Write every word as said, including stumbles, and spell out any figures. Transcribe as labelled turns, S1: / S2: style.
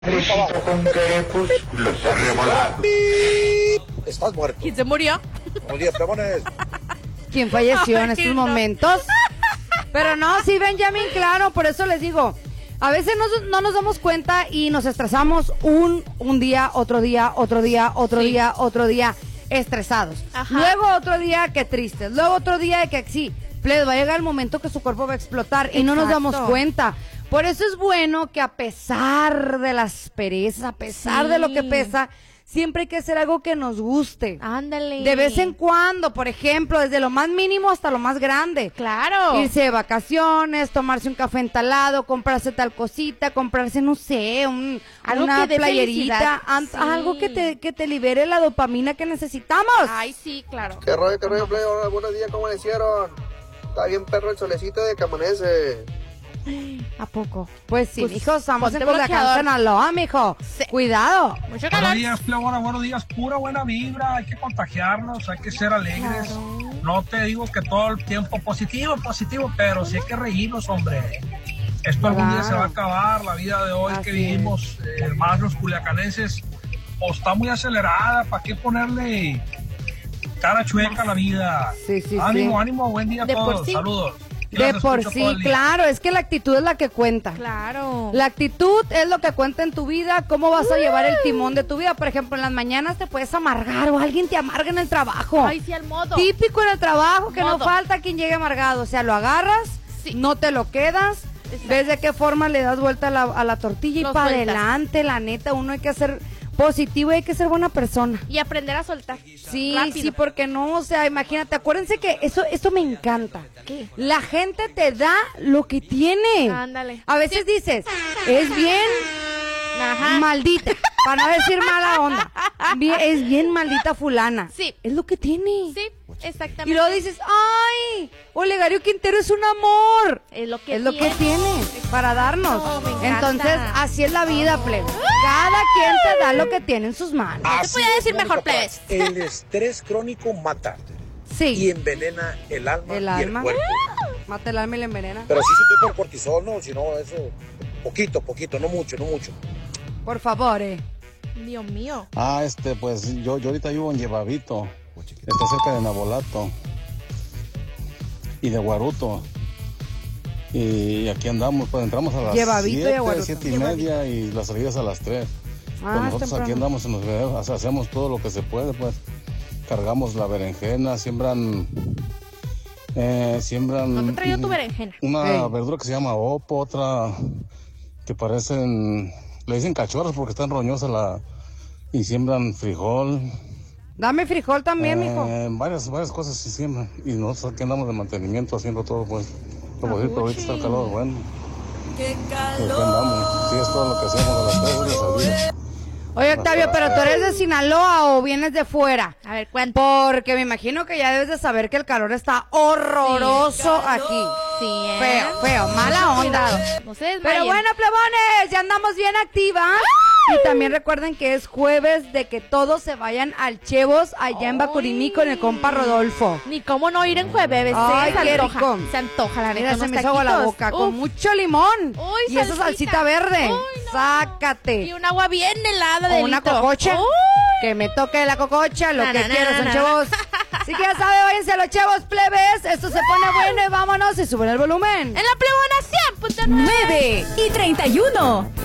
S1: Felicito con crepúsculos arrebolados.
S2: Estás muerto.
S3: ¿Quién se murió?
S2: Buenos días, plebones.
S4: ¿Quién falleció en
S3: Ay,
S4: estos
S3: no.
S4: momentos? Pero no, sí, Benjamin, claro, por eso les digo, a veces no, no nos damos cuenta y nos estresamos un, un día, otro día, otro día, otro
S3: Sí.
S4: día, otro día, estresados.
S3: Ajá.
S4: Luego otro día que tristes, luego otro día que sí, plebe, va a llegar el momento que su cuerpo va a explotar y no nos damos
S3: Exacto.
S4: cuenta. Por eso es bueno que a pesar de las perezas, a pesar
S3: Sí.
S4: de lo que pesa, siempre hay que hacer algo que nos guste.
S3: Ándale.
S4: De vez en cuando, por ejemplo, desde lo más mínimo hasta lo más grande.
S3: Claro.
S4: Irse de vacaciones, tomarse un café entalado, comprarse tal cosita, comprarse, no sé, un,
S3: Algo
S4: una
S3: que dé
S4: playerita,
S3: felicidad.
S4: an-
S3: Sí.
S4: algo que te, que te libere la dopamina que necesitamos.
S3: Ay, sí, claro.
S2: ¿Qué rollo, qué rollo, plebe? Hola, buenos días, ¿cómo le hicieron? Está bien perro el solecito de que amanece.
S3: ¿A poco?
S4: Pues sí,
S3: Pues,
S4: mijo, estamos en
S3: ponte
S4: Culiacán,
S3: bloqueador.
S4: Sinaloa, mijo.
S3: Sí.
S4: Cuidado.
S3: Mucho
S5: Buenos
S3: calor.
S5: días, plebona, buenos días, pura buena vibra, hay que contagiarnos, hay que ser alegres.
S3: Claro.
S5: No te digo que todo el tiempo positivo, positivo, pero sí hay que reírnos, hombre. Esto algún día
S4: Claro.
S5: se va a acabar, la vida de hoy
S4: Así
S5: que vivimos, eh, más los culiacanenses, o está muy acelerada, ¿para qué ponerle cara chueca a la vida?
S4: Sí, sí,
S5: ánimo,
S4: sí.
S5: ánimo, buen día a
S3: De por
S5: todos,
S3: sí.
S5: saludos. Y
S4: De
S5: las
S4: por
S5: escucho
S4: sí,
S5: todo el día.
S4: claro, es que la actitud es la que cuenta.
S3: Claro.
S4: La actitud es lo que cuenta en tu vida, cómo vas a llevar el timón de tu vida. Por ejemplo, en las mañanas te puedes amargar o alguien te amarga en el trabajo.
S3: Ay, sí, al modo.
S4: Típico en el trabajo, que no
S3: Modo.
S4: falta quien llegue amargado. O sea, lo agarras,
S3: Sí.
S4: no te lo quedas,
S3: Exacto.
S4: ves de qué forma le das vuelta a la, a la tortilla y
S3: Lo
S4: para
S3: sueltas.
S4: adelante, la neta, uno hay que ser positivo y hay que ser buena persona.
S3: Y aprender a soltar.
S4: Sí,
S3: Rápido.
S4: sí, porque no, o sea, imagínate, acuérdense que eso, eso me encanta.
S3: ¿Qué?
S4: La gente te da lo que tiene.
S3: Ándale.
S4: A veces dices, es bien
S3: Ajá.
S4: maldita, para no decir mala onda. Bien- es bien maldita fulana.
S3: Sí.
S4: Es lo que tiene.
S3: Sí, exactamente.
S4: Y luego dices, ay, Olegario Quintero es un amor.
S3: Es lo que
S4: es lo que tiene para darnos.
S3: No, me encanta.
S4: Entonces, así es la vida, plebe. Cada quien te da lo que tiene en sus manos.
S3: te podía decir mejor, plebes.
S2: El estrés crónico mata y
S4: Sí,
S2: envenena el alma
S4: el
S2: y
S4: alma.
S2: el cuerpo.
S4: Mata el alma y la envenena.
S2: Pero sí se por cortisol, ¿no? Si no, eso, poquito, poquito, no mucho, no mucho.
S4: Por favor, eh.
S3: Dios mío.
S6: Ah, este, pues yo, yo ahorita vivo en Llevavito, está cerca de Nabolato y de Guaruto. Y aquí andamos, pues entramos a las
S4: Llevavito y
S6: siete,
S4: Guaruto.
S6: siete y media y las salidas a las tres.
S4: Ah,
S6: Pues nosotros
S4: temprano.
S6: aquí andamos en los videos, o sea, hacemos todo lo que se puede, pues. Cargamos la berenjena, siembran, eh, siembran
S3: ¿Dónde traía tu berenjena?
S6: una
S4: Ey.
S6: verdura que se llama opo, otra que parecen, le dicen cachorros porque están roñosas la, y siembran frijol.
S4: Dame frijol también, mijo.
S6: Eh, varias, varias cosas se siembran y nosotros aquí andamos de mantenimiento haciendo todo, pues. Como decir, pero ahorita está el calor, bueno. ¡Qué calor! Aquí andamos. Sí, es todo lo que hacemos a las tres horas al día.
S4: Oye, Octavio, ¿pero tú eres de Sinaloa o vienes de fuera?
S3: A ver, cuánto.
S4: Porque me imagino que ya debes de saber que el calor está horroroso aquí.
S3: Sí, ¿eh?
S4: Feo, feo, mala onda.
S3: No se desmayen.
S4: Pero bueno, plebones, ya andamos bien activas. Y también recuerden que es jueves de que todos se vayan al Chevos allá en Bacurimí con el compa Rodolfo.
S3: Ni cómo no ir en jueves.
S4: Ay,
S3: se
S4: qué
S3: antoja.
S4: rico.
S3: Se antoja, la neta.
S4: Mira, se
S3: unos
S4: me hizo agua la
S3: taquitos.
S4: boca,
S3: Uf.
S4: con mucho limón.
S3: Uy,
S4: y esa
S3: salsita.
S4: salsita verde.
S3: Uy, no.
S4: Sácate.
S3: Y un agua bien helada
S4: O
S3: de
S4: una
S3: litro.
S4: cococha.
S3: Uy.
S4: Que me toque la cococha, lo
S3: Na,
S4: que
S3: na, na,
S4: quiero son
S3: na.
S4: chavos. Así que ya sabe, váyanse a los chavos, plebes. Esto se pone bueno y vámonos y suben el volumen.
S3: En la plebona cien punto nueve.
S7: nueve y treinta y uno.